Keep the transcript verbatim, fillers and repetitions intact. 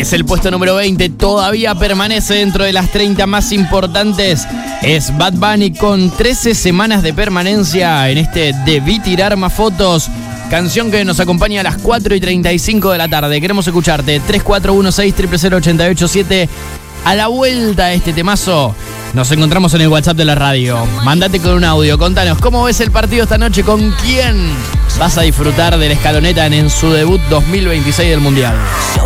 Es el puesto número veinte, todavía permanece dentro de las treinta más importantes. Es Bad Bunny con trece semanas de permanencia en este Debí tirar más fotos. Canción que nos acompaña a las cuatro y treinta y cinco de la tarde. Queremos escucharte. tres cuatro uno seis, cero cero cero, ocho ocho siete. A la vuelta de este temazo, nos encontramos en el WhatsApp de la radio. Mándate con un audio. Contanos cómo ves el partido esta noche. ¿Con quién vas a disfrutar de la escaloneta en su debut dos mil veintiséis del Mundial?